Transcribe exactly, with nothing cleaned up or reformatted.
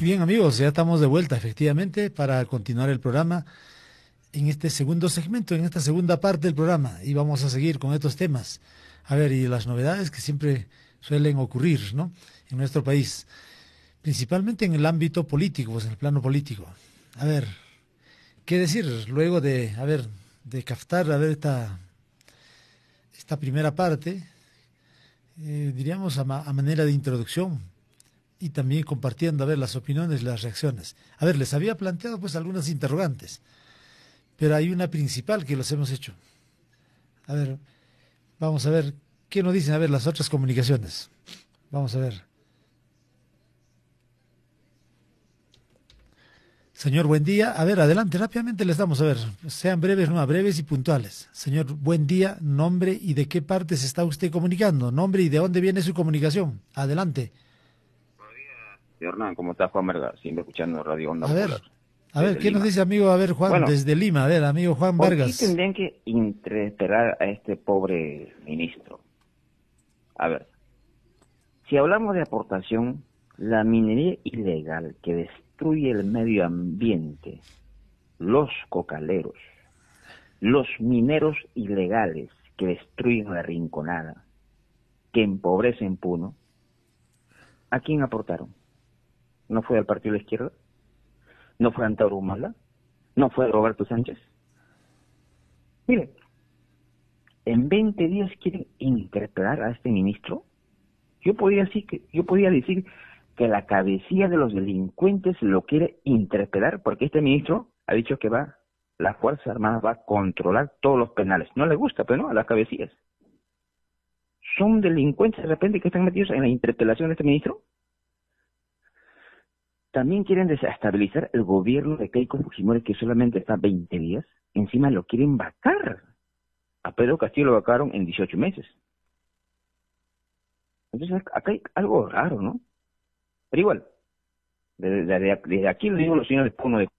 bien, amigos, ya estamos de vuelta, efectivamente, para continuar el programa en este segundo segmento, en esta segunda parte del programa, y vamos a seguir con estos temas. A ver, y las novedades que siempre suelen ocurrir, ¿no? En nuestro país, principalmente en el ámbito político, pues en el plano político. A ver, ¿qué decir luego de, a ver, de captar, a ver, esta, esta primera parte, eh, diríamos a, ma- a manera de introducción? Y también compartiendo, a ver, las opiniones, las reacciones. A ver, les había planteado pues algunas interrogantes, pero hay una principal que los hemos hecho. A ver, vamos a ver, ¿qué nos dicen? A ver, las otras comunicaciones. Vamos a ver. Señor, buen día. A ver, adelante, rápidamente les damos, a ver, sean breves, no, breves y puntuales. Señor, buen día, nombre y de qué parte se está usted comunicando, nombre y de dónde viene su comunicación. Adelante. Sí, Hernán, ¿cómo estás, Juan Vargas? Siempre escuchando Radio Onda A ver, Popular, a ver, desde ¿qué nos Lima. dice amigo? A ver, Juan, Bueno, desde Lima. A ver, amigo Juan ¿por qué Vargas. tendrían que interpelar a este pobre ministro? A ver, si hablamos de aportación, la minería ilegal que destruye el medio ambiente, los cocaleros, los mineros ilegales que destruyen la Rinconada, que empobrecen Puno, ¿a quién aportaron? ¿No fue al Partido de la Izquierda? ¿No fue Antauro Humala? ¿No fue Roberto Sánchez? Mire, en veinte días quieren interpelar a este ministro. Yo podría decir que, yo podría decir que la cabecilla de los delincuentes lo quiere interpelar porque este ministro ha dicho que va, la Fuerza Armada va a controlar todos los penales. No le gusta, pero no, a las cabecillas. ¿Son delincuentes de repente que están metidos en la interpelación de este ministro? También quieren desestabilizar el gobierno de Keiko Fujimori, que solamente está veinte días. Encima lo quieren vacar. A Pedro Castillo lo vacaron en dieciocho meses. Entonces acá hay algo raro, ¿no? Pero igual, desde, desde, desde aquí le digo a los señores de Puno de